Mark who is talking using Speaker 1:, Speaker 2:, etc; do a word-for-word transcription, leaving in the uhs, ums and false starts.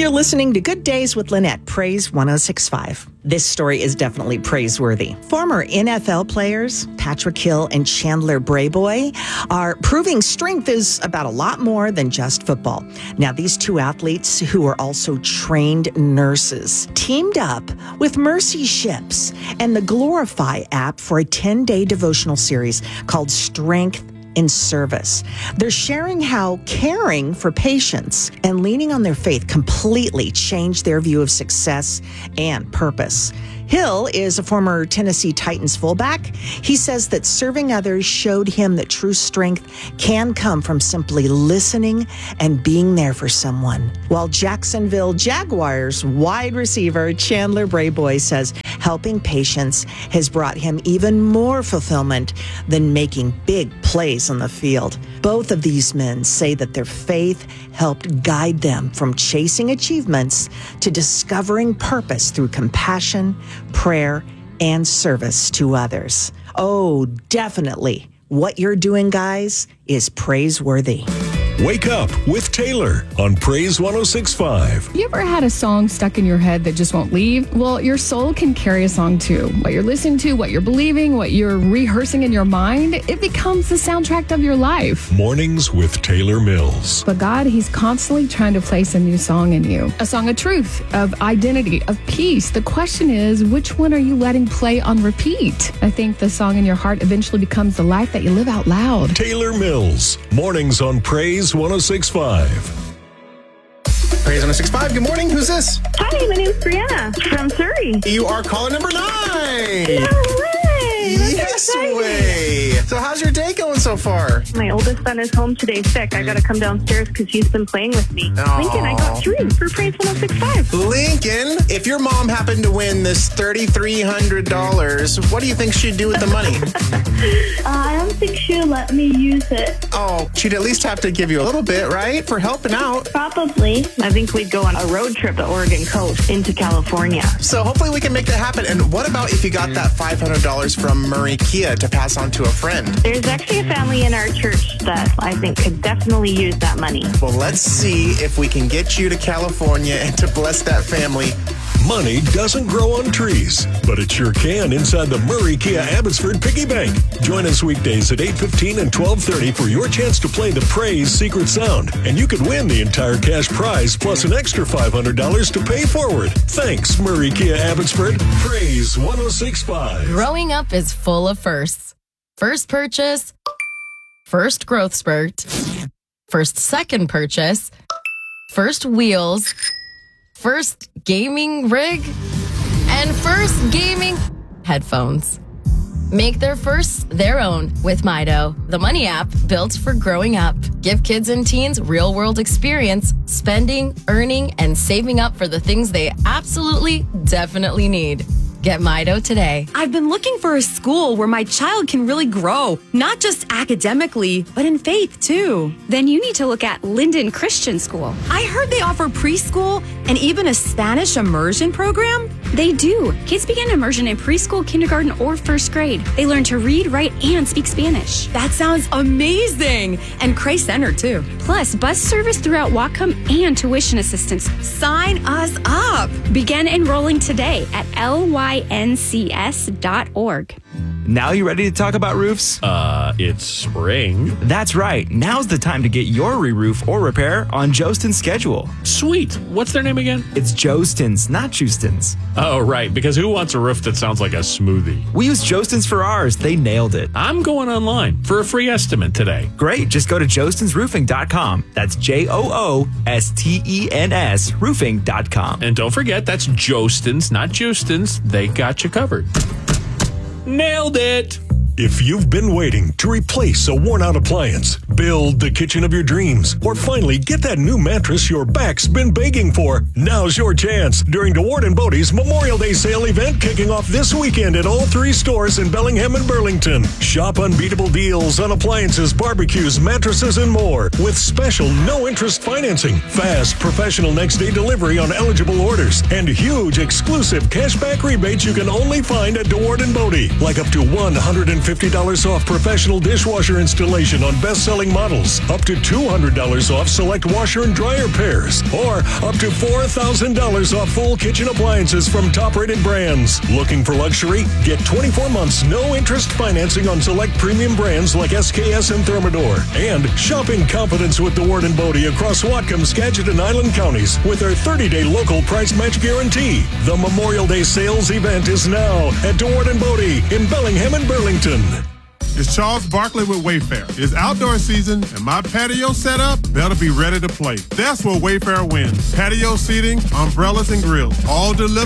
Speaker 1: You're listening to Good Days with Lynette, Praise one oh six point five. This story is definitely praiseworthy. Former N F L players, Patrick Hill and Chandler Brayboy, are proving strength is about a lot more than just football. Now, these two athletes, who are also trained nurses, teamed up with Mercy Ships and the Glorify app for a ten-day devotional series called Strength in Service. They're sharing how caring for patients and leaning on their faith completely changed their view of success and purpose. Hill is a former Tennessee Titans fullback. He says that serving others showed him that true strength can come from simply listening and being there for someone. While Jacksonville Jaguars wide receiver Chandler Brayboy says helping patients has brought him even more fulfillment than making big plays on the field. Both of these men say that their faith helped guide them from chasing achievements to discovering purpose through compassion, prayer, and service to others. Oh, definitely. What you're doing, guys, is praiseworthy.
Speaker 2: Wake up with Taylor on Praise one oh six point five.
Speaker 3: You ever had a song stuck in your head that just won't leave? Well, your soul can carry a song too. What you're listening to, what you're believing, what you're rehearsing in your mind, it becomes the soundtrack of your life.
Speaker 2: Mornings with Taylor Mills.
Speaker 3: But God, He's constantly trying to place a new song in you. A song of truth, of identity, of peace. The question is, which one are you letting play on repeat? I think the song in your heart eventually becomes the life that you live out loud.
Speaker 2: Taylor Mills. Mornings on Praise one oh six point five.
Speaker 4: Praise one oh six point five. Good morning. Who's this?
Speaker 5: Hi, my name is Brianna from Surrey.
Speaker 4: You are caller number nine.
Speaker 5: No way. That's
Speaker 4: Yes
Speaker 5: exciting.
Speaker 4: way. So how's your day going so far?
Speaker 5: My oldest son is home today sick. I got to come downstairs because he's been playing with me.
Speaker 4: Aw.
Speaker 5: Lincoln, I got through for Praise one oh six point five.
Speaker 4: Lincoln, if your mom happened to win this three thousand three hundred dollars, what do you think she'd do with the money?
Speaker 6: Uh, I don't think she'll let me use it.
Speaker 4: Oh, she'd at least have to give you a little bit, right? For helping out.
Speaker 6: Probably.
Speaker 5: I think we'd go on a road trip to Oregon coast into California.
Speaker 4: So hopefully we can make that happen. And what about if you got that five hundred dollars from Murray Kia to pass on to a friend?
Speaker 5: There's actually a family in our church that I think could definitely use that money.
Speaker 4: Well, let's see if we can get you to California and to bless that family.
Speaker 2: Money doesn't grow on trees, but it sure can inside the Murray Kia Abbotsford Piggy Bank. Join us weekdays at eight fifteen and twelve thirty for your chance to play the Praise Secret Sound, and you could win the entire cash prize plus an extra five hundred dollars to pay forward. Thanks, Murray Kia Abbotsford. Praise one oh six point five.
Speaker 7: Growing up is full of firsts. First purchase, first growth spurt, first second purchase, first wheels, first gaming rig, and first gaming headphones. Make their firsts their own with Mido, the money app built for growing up. Give kids and teens real-world experience, spending, earning, and saving up for the things they absolutely, definitely need. Get Mido today.
Speaker 8: I've been looking for a school where my child can really grow, not just academically, but in faith too.
Speaker 9: Then you need to look at Linden Christian School.
Speaker 8: I heard they offer preschool and even a Spanish immersion program.
Speaker 9: They do. Kids begin immersion in preschool, kindergarten, or first grade. They learn to read, write, and speak Spanish.
Speaker 8: That sounds amazing. And Christ Center too.
Speaker 9: Plus, bus service throughout Whatcom and tuition assistance.
Speaker 8: Sign us up.
Speaker 9: Begin enrolling today at L Y N C S dot org.
Speaker 10: Now you ready to talk about roofs?
Speaker 11: Uh, it's spring.
Speaker 10: That's right. Now's the time to get your re-roof or repair on Jostin's schedule.
Speaker 11: Sweet. What's their name again?
Speaker 10: It's Jostin's, not Justin's.
Speaker 11: Oh, right. Because who wants a roof that sounds like a smoothie?
Speaker 10: We used Jostin's for ours. They nailed it.
Speaker 11: I'm going online for a free estimate today.
Speaker 10: Great. Just go to jostins roofing dot com. That's J O O S T E N S roofing dot com.
Speaker 11: And don't forget, that's Jostin's, not Justin's. They got you covered. Nailed it.
Speaker 2: If you've been waiting to replace a worn-out appliance, build the kitchen of your dreams, or finally get that new mattress your back's been begging for, now's your chance during DeWard and Bodie's Memorial Day sale event kicking off this weekend at all three stores in Bellingham and Burlington. Shop unbeatable deals on appliances, barbecues, mattresses, and more with special no-interest financing, fast professional next-day delivery on eligible orders, and huge exclusive cashback rebates you can only find at DeWard and Bodie, like up to one hundred fifty fifty dollars off professional dishwasher installation on best-selling models, up to two hundred dollars off select washer and dryer pairs, or up to four thousand dollars off full kitchen appliances from top-rated brands. Looking for luxury? Get twenty-four months no-interest financing on select premium brands like S K S and Thermador. And shopping confidence with the Ward and Bodie across Whatcom, Skagit, and Island counties with their thirty-day local price match guarantee. The Memorial Day sales event is now at Ward and Bodie in Bellingham and Burlington.
Speaker 12: It's Charles Barkley with Wayfair. It's outdoor season, and my patio setup better be ready to play. That's where Wayfair wins. Patio seating, umbrellas, and grills, all delivered